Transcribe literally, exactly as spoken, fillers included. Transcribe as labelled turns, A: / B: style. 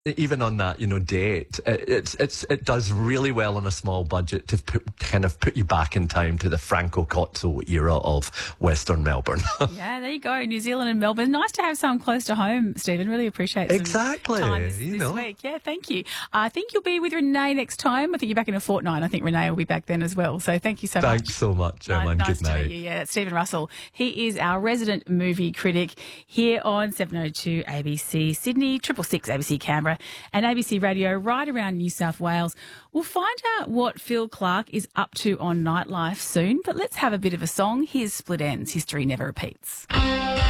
A: even on that, you know, date, it, it's it's it does really well on a small budget to put, kind of put you back in time to the Franco Cozzo era of Western Melbourne.
B: Yeah, there you go. New Zealand and Melbourne. Nice to have some close to home, Stephen. Really appreciate some
A: Exactly,
B: time this,
A: you
B: this
A: know.
B: week. Yeah, thank you. I think you'll be with Renee next time. I think you're back in a fortnight. I think Renee will be back then as well. So thank you so much.
A: Thanks so much,
B: Nice,
A: Emma, and
B: nice
A: good
B: to
A: night.
B: meet you. Yeah, it's Stephen Russell. He is our resident movie critic here on seven oh two A B C Sydney, triple six A B C Canberra, and A B C Radio right around New South Wales. We'll find out what Phil Clark is up to on Nightlife soon, but let's have a bit of a song. Here's Split Ends, History Never Repeats.